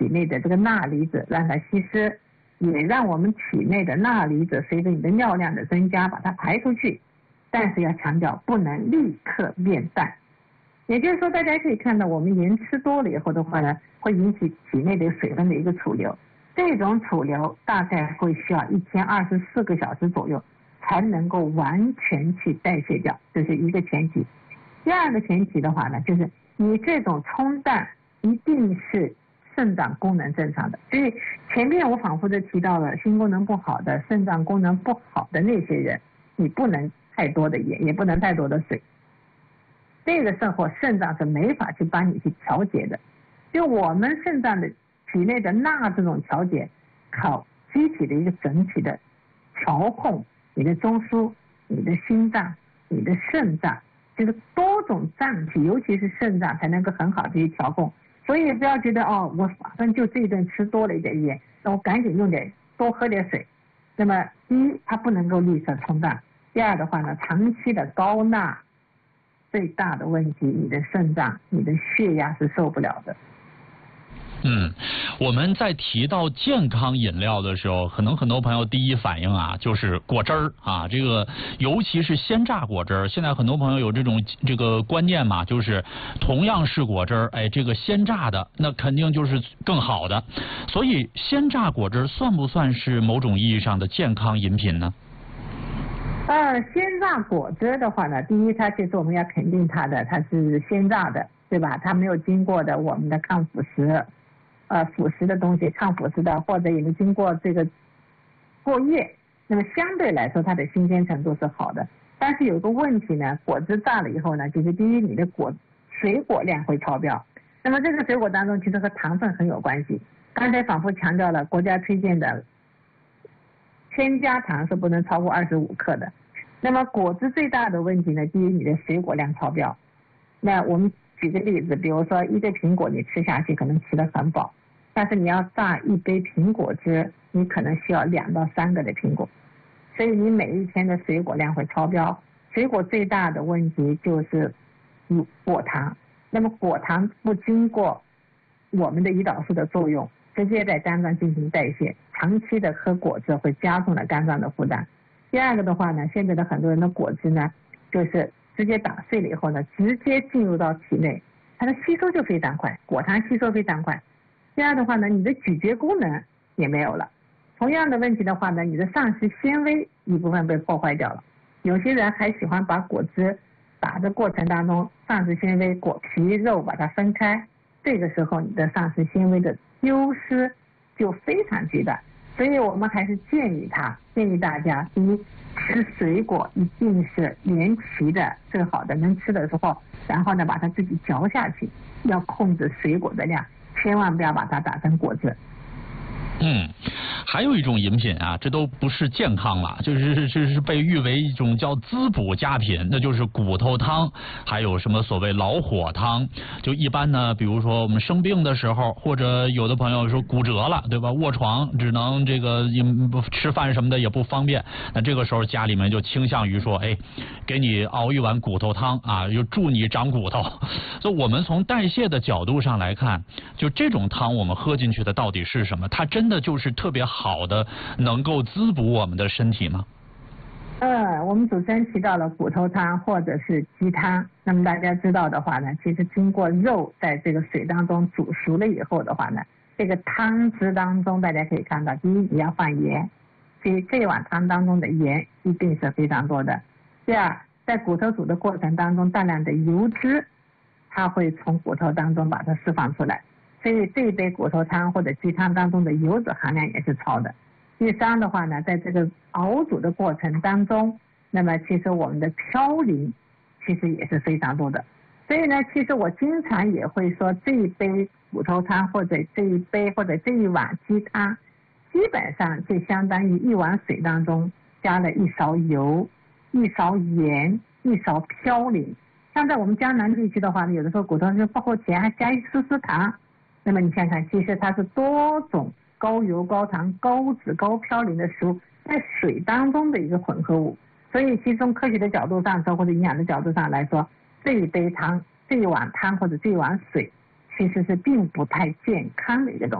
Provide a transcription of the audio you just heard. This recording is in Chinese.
体内的这个钠离子让它稀释，也让我们体内的钠离子随着你的尿量的增加把它排出去，但是要强调不能立刻变淡。也就是说，大家可以看到，我们盐吃多了以后的话呢，会引起体内的水分的一个储留，这种储留大概会需要1024个小时左右才能够完全去代谢掉，这是一个前提。第二个前提的话呢，就是你这种冲淡一定是肾脏功能正常的。所以前面我反复的提到了，心功能不好的、肾脏功能不好的那些人，你不能太多的盐，也不能太多的水。这个时候肾脏是没法去帮你去调节的。就我们肾脏的体内的钠这种调节，靠机体的一个整体的调控，你的中枢、你的心脏、你的肾脏，就是多种脏器，尤其是肾脏才能够很好的去调控。所以不要觉得我反正就这一顿吃多了一点盐，那我赶紧多喝点水。那么第一，它不能够立刻冲淡；第二的话呢，长期的高钠最大的问题，你的肾脏、你的血压是受不了的。 我们在提到健康饮料的时候，可能很多朋友第一反应就是果汁儿啊，这个尤其是鲜榨果汁儿。现在很多朋友有这个观念嘛，就是同样是果汁儿，这个鲜榨的那肯定就是更好的。所以鲜榨果汁算不算是某种意义上的健康饮品呢？ 鲜榨果汁的话呢，第一，它其实我们要肯定它是鲜榨的，对吧？它没有经过的我们的抗腐蚀。腐蚀的东西，抗腐蚀的，或者也没经过这个过夜，那么相对来说它的新鲜程度是好的。但是有个问题呢，果汁榨了以后呢，就是第一，你的水果量会超标。那么这个水果当中其实和糖分很有关系。刚才反复强调了，国家推荐的添加糖是不能超过25克的。那么果汁最大的问题呢，第一，你的水果量超标。那我们举个例子，比如说一个苹果你吃下去可能吃得很饱，但是你要榨一杯苹果汁，你可能需要2到3个的苹果，所以你每一天的水果量会超标。水果最大的问题就是果糖，那么果糖不经过我们的胰岛素的作用，直接在肝脏进行代谢，长期的喝果汁会加重了肝脏的负担。第二个的话呢，现在的很多人的果汁呢，就是直接打碎了以后呢，直接进入到体内，它的吸收就非常快，果糖吸收非常快。第二的话呢，你的咀嚼功能也没有了。同样的问题的话呢，你的膳食纤维一部分被破坏掉了。有些人还喜欢把果汁打的过程当中，膳食纤维、果皮、肉把它分开，这个时候你的膳食纤维的丢失就非常巨大。所以我们还是建议大家，第一，吃水果一定是连皮的最好的，能吃的时候，然后呢把它自己嚼下去，要控制水果的量，千万不要把它打成果汁。 还有一种饮品这都不是健康了，就是被誉为一种叫滋补佳品，那就是骨头汤，还有什么所谓老火汤。就一般呢，比如说我们生病的时候，或者有的朋友说骨折了，对吧？卧床只能这个吃饭什么的也不方便，那这个时候家里面就倾向于说，给你熬一碗骨头汤就助你长骨头。所以我们从代谢的角度上来看，就这种汤我们喝进去的到底是什么？它真的就是特别好的能够滋补我们的身体吗？ 我们主持人提到了骨头汤或者是鸡汤，那么大家知道的话呢，其实经过肉在这个水当中煮熟了以后的话呢，这个汤汁当中大家可以看到，第一，你要放盐，所以这碗汤当中的盐一定是非常多的。第二，在骨头煮的过程当中，大量的油脂它会从骨头当中把它释放出来，所以这一杯骨头汤或者鸡汤当中的油脂含量也是超的。第三的话呢，在这个熬煮的过程当中，那么其实我们的嘌呤其实也是非常多的。所以呢，其实我经常也会说，这一杯骨头汤或者这一杯或者这一碗鸡汤，基本上就相当于一碗水当中加了1勺油、1勺盐、1勺嘌呤。像在我们江南地区的话呢，有的时候骨头汤包括前还加一丝丝糖。那么你想想，其实它是多种高油、高糖、高脂、高嘌呤的食物在水当中的一个混合物。所以其实从科学的角度上说，或者营养的角度上来说，这一杯汤、这一碗汤或者这一碗水其实是并不太健康的一个东西。